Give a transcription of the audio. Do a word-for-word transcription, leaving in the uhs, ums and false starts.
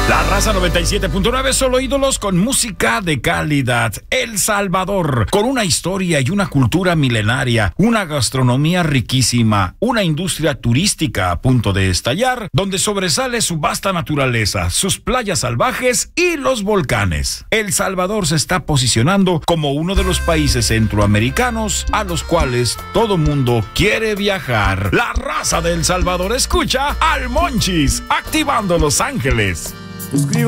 La Raza noventa y siete punto nueve, solo ídolos con música de calidad. El Salvador, con una historia y una cultura milenaria, una gastronomía riquísima, una industria turística a punto de estallar, donde sobresale su vasta naturaleza, sus playas salvajes y los volcanes. El Salvador se está posicionando como uno de los países centroamericanos a los cuales todo mundo quiere viajar. La Raza de El Salvador escucha al Monchis, activando Los Ángeles. Escribo